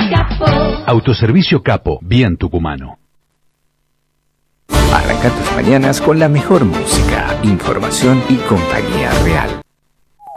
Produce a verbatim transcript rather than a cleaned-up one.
Autoservicio Capo, bien tucumano. Arranca tus mañanas con la mejor música, información y compañía real.